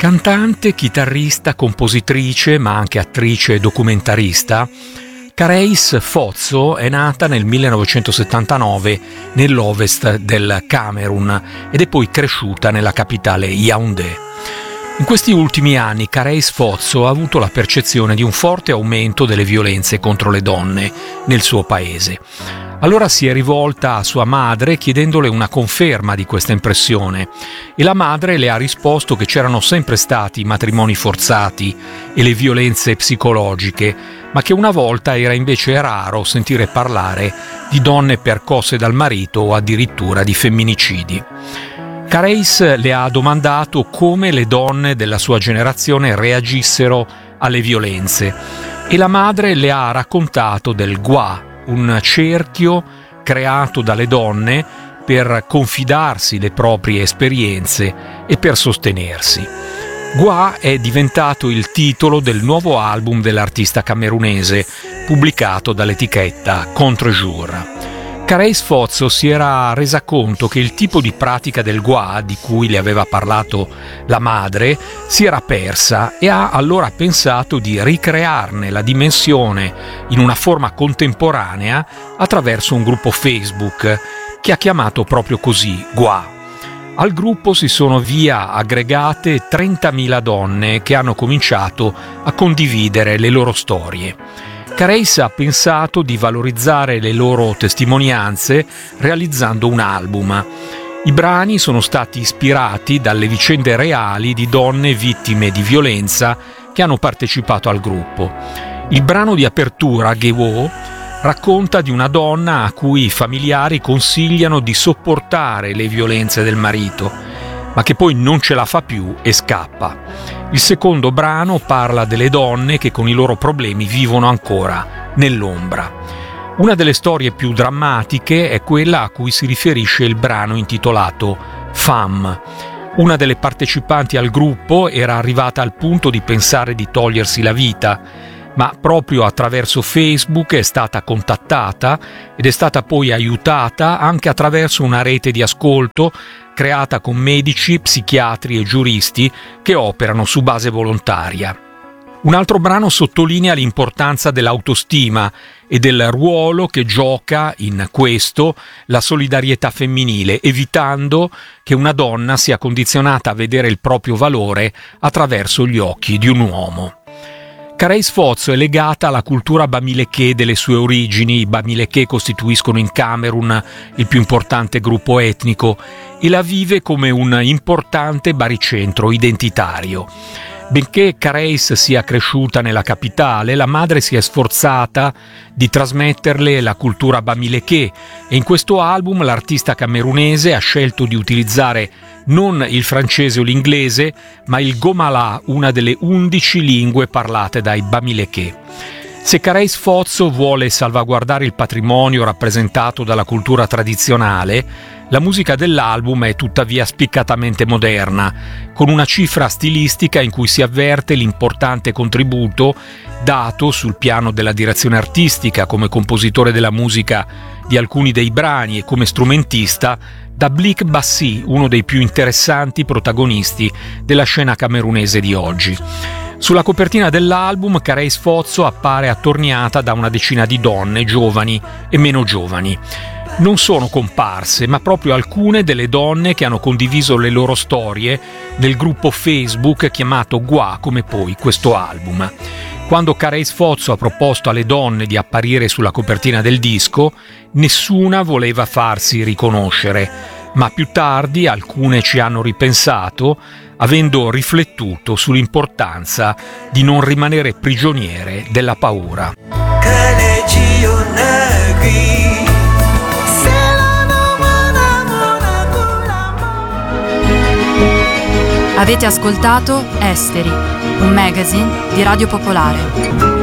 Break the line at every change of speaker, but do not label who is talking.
Cantante, chitarrista, compositrice, ma anche attrice e documentarista, Kareis Fozzo è nata nel 1979 nell'ovest del Camerun ed è poi cresciuta nella capitale Yaoundé. In questi ultimi anni Kareis Fozzo ha avuto la percezione di un forte aumento delle violenze contro le donne nel suo paese. Allora si è rivolta a sua madre chiedendole una conferma di questa impressione e la madre le ha risposto che c'erano sempre stati i matrimoni forzati e le violenze psicologiche, ma che una volta era invece raro sentire parlare di donne percosse dal marito o addirittura di femminicidi. Kareis le ha domandato come le donne della sua generazione reagissero alle violenze e la madre le ha raccontato del Gwa, un cerchio creato dalle donne per confidarsi le proprie esperienze e per sostenersi. Gwa è diventato il titolo del nuovo album dell'artista camerunese, pubblicato dall'etichetta Contre-Jour. Kareis Fozzo si era resa conto che il tipo di pratica del Gwa, di cui le aveva parlato la madre, si era persa e ha allora pensato di ricrearne la dimensione in una forma contemporanea attraverso un gruppo Facebook che ha chiamato proprio così Gwa. Al gruppo si sono via aggregate 30.000 donne che hanno cominciato a condividere le loro storie. Kareis ha pensato di valorizzare le loro testimonianze realizzando un album. I brani sono stati ispirati dalle vicende reali di donne vittime di violenza che hanno partecipato al gruppo. Il brano di apertura, Gewo, racconta di una donna a cui i familiari consigliano di sopportare le violenze del marito, ma che poi non ce la fa più e scappa. Il secondo brano parla delle donne che con i loro problemi vivono ancora nell'ombra. Una delle storie più drammatiche è quella a cui si riferisce il brano intitolato Femme. Una delle partecipanti al gruppo era arrivata al punto di pensare di togliersi la vita, ma proprio attraverso Facebook è stata contattata ed è stata poi aiutata anche attraverso una rete di ascolto creata con medici, psichiatri e giuristi che operano su base volontaria. Un altro brano sottolinea l'importanza dell'autostima e del ruolo che gioca in questo la solidarietà femminile, evitando che una donna sia condizionata a vedere il proprio valore attraverso gli occhi di un uomo. Kareis Fozzo è legata alla cultura bamileke delle sue origini. I bamileke costituiscono in Camerun il più importante gruppo etnico e la vive come un importante baricentro identitario. Benché Kareis sia cresciuta nella capitale, la madre si è sforzata di trasmetterle la cultura bamileke e in questo album l'artista camerunese ha scelto di utilizzare non il francese o l'inglese, ma il Gomala, una delle 11 lingue parlate dai bamileke. Se Kareis Fozzo vuole salvaguardare il patrimonio rappresentato dalla cultura tradizionale, la musica dell'album è tuttavia spiccatamente moderna, con una cifra stilistica in cui si avverte l'importante contributo dato sul piano della direzione artistica come compositore della musica di alcuni dei brani e come strumentista da Blik Bassi, uno dei più interessanti protagonisti della scena camerunese di oggi. Sulla copertina dell'album Kareis Fozzo appare attorniata da una decina di donne, giovani e meno giovani. Non sono comparse, ma proprio alcune delle donne che hanno condiviso le loro storie nel gruppo Facebook chiamato Gwa, come poi questo album. Quando Kareis Fozzo ha proposto alle donne di apparire sulla copertina del disco, nessuna voleva farsi riconoscere, ma più tardi alcune ci hanno ripensato, avendo riflettuto sull'importanza di non rimanere prigioniere della paura.
Avete ascoltato Esteri, un magazine di Radio Popolare.